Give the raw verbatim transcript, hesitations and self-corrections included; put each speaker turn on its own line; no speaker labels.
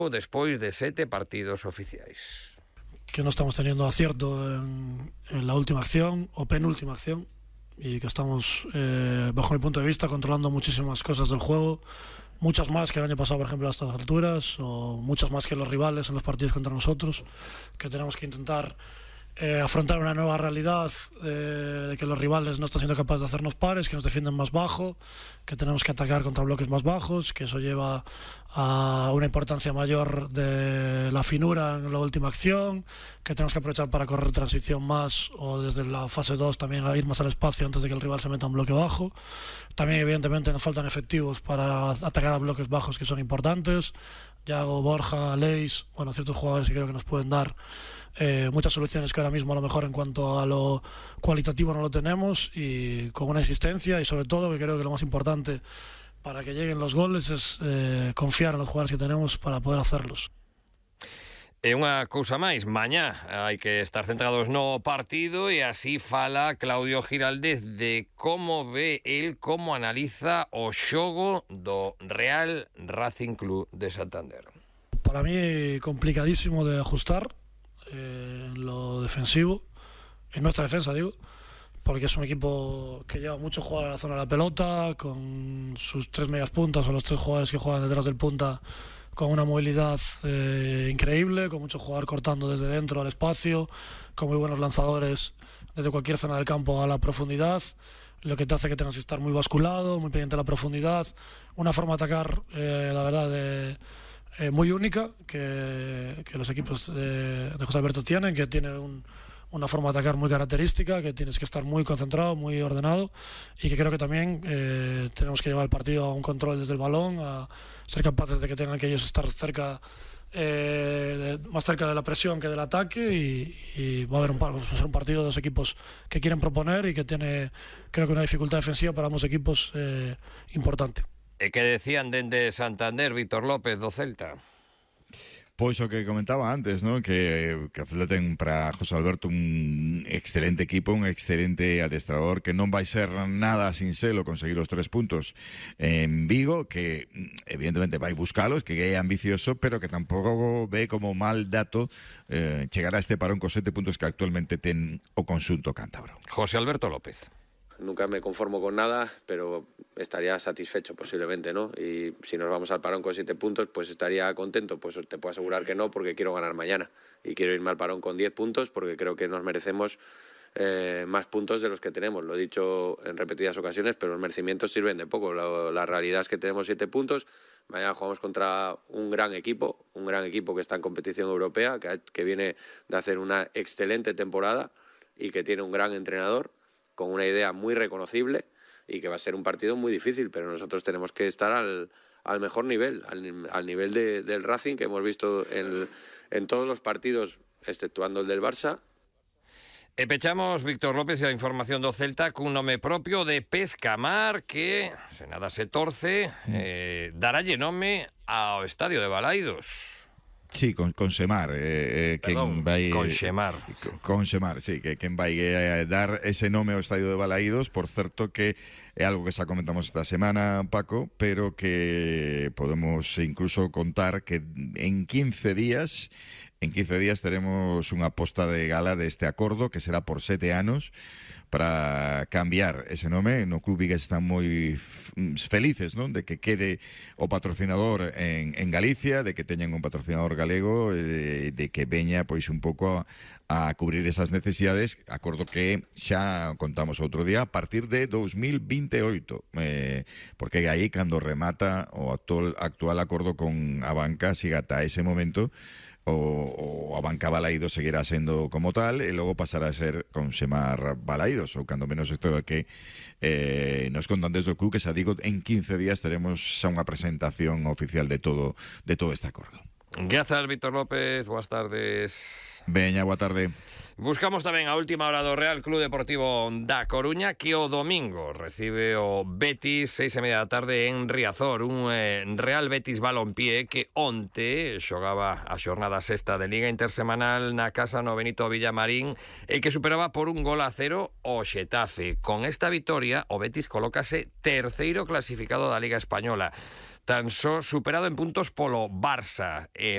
despois de sete partidos oficiais.
Que no estamos teniendo acierto en, en la última acción o penúltima acción y que estamos, eh, bajo mi punto de vista, controlando muchísimas cosas del juego, muchas más que el año pasado, por ejemplo, a estas alturas, o muchas más que los rivales en los partidos contra nosotros, que tenemos que intentar eh, afrontar una nueva realidad eh, de que los rivales no están siendo capaces de hacernos pares, que nos defienden más bajo, que tenemos que atacar contra bloques más bajos, que eso lleva a una importancia mayor de la finura en la última acción, que tenemos que aprovechar para correr transición más o desde la fase dos también a ir más al espacio antes de que el rival se meta en bloque bajo. También evidentemente nos faltan efectivos para atacar a bloques bajos que son importantes. Yago, Borja, Leis, bueno, ciertos jugadores que creo que nos pueden dar eh, muchas soluciones que ahora mismo a lo mejor en cuanto a lo cualitativo no lo tenemos, y con una insistencia y sobre todo que creo que lo más importante para que lleguen los goles es eh, confiar en los jugadores que tenemos para poder hacerlos.
E unha cousa máis, mañá hai que estar centrados no partido e así fala Claudio Giraldez de como ve el, como analiza o xogo do Real Racing Club de Santander.
Para mí complicadísimo de ajustar eh, en lo defensivo, en nuestra defensa digo, porque es un equipo que lleva mucho jugar a la zona de la pelota, con sus tres medias puntas o los tres jugadores que juegan detrás del punta con una movilidad eh, increíble, con mucho jugador cortando desde dentro al espacio, con muy buenos lanzadores desde cualquier zona del campo a la profundidad, lo que te hace que tengas que estar muy basculado, muy pendiente de la profundidad, una forma de atacar, eh, la verdad, de, eh, muy única, que, que los equipos de, de José Alberto tienen, que tiene un, una forma de atacar muy característica, que tienes que estar muy concentrado, muy ordenado, y que creo que también eh, tenemos que llevar el partido a un control desde el balón, a ser capaces de que tengan que ellos estar cerca, eh, de, más cerca de la presión que del ataque, y, y va a haber un, va a ser un partido de dos equipos que quieren proponer y que tiene, creo que una dificultad defensiva para ambos equipos eh, importante.
E que decían dende Santander Víctor López do Celta?
Pois o que comentaba antes, ¿no? que, que o Celta ten para José Alberto un excelente equipo, un excelente adestrador, que non vai ser nada sinxelo conseguir os tres puntos en Vigo, que evidentemente vai buscalos, que é ambicioso, pero que tampouco ve como mal dato eh, chegar a este parón cos sete puntos que actualmente ten o conxunto cántabro.
José Alberto López.
Nunca me conformo con nada, pero estaría satisfecho posiblemente, ¿no? Y si nos vamos al parón con siete puntos, pues estaría contento. Pues te puedo asegurar que no, porque quiero ganar mañana. Y quiero irme al parón con diez puntos, porque creo que nos merecemos eh, más puntos de los que tenemos. Lo he dicho en repetidas ocasiones, pero los merecimientos sirven de poco. La, la realidad es que tenemos siete puntos. Mañana jugamos contra un gran equipo, un gran equipo que está en competición europea, que, que viene de hacer una excelente temporada y que tiene un gran entrenador, con una idea muy reconocible, y que va a ser un partido muy difícil, pero nosotros tenemos que estar al, al mejor nivel, al, al nivel de, del Racing, que hemos visto en, en todos los partidos, exceptuando el del Barça.
E pechamos, Víctor López, a información do Celta cun nome propio de Pescamar, que, se nada se torce, eh, daralle nome ao estadio de Balaidos.
Sí, con, con Semar eh, eh,
Perdón,
vai,
con Xemar
con Semar, sí, que quen vai eh, dar ese nome ao estadio de Balaídos. Por certo que é algo que xa comentamos esta semana, Paco, pero que podemos incluso contar que en quince días en quince días teremos unha posta de gala deste acordo, que será por sete anos, para cambiar ese nome. No club Vigués están moi felices, non? De que quede o patrocinador en, en Galicia, de que teñan un patrocinador galego, de, de que veña pois un pouco a, a cubrir esas necesidades, acordo que xa contamos outro día, a partir de dos mil vinte e oito, eh, porque aí cando remata o actual, actual acordo con a banca, siga ata ese momento, o, o a banca Balaidos seguirá sendo como tal e logo pasará a ser con Semar Balaidos, ou cando menos isto é que eh, nos contan desde o club, que xa digo, en quince días teremos xa unha presentación oficial de todo de todo este acordo.
Grazas, Víctor López, boas tardes.
Veña, boa tarde.
Buscamos tamén a última hora do Real Club Deportivo da Coruña, que o domingo recibe o Betis seis e media da tarde en Riazor, un eh, Real Betis Balompié que onte xogaba a xornada sexta de Liga Intersemanal na casa no Benito Villamarín e que superaba por un gol a cero o Xetafe. Con esta vitoria o Betis colócase terceiro clasificado da Liga Española, tan só superado en puntos polo Barça. E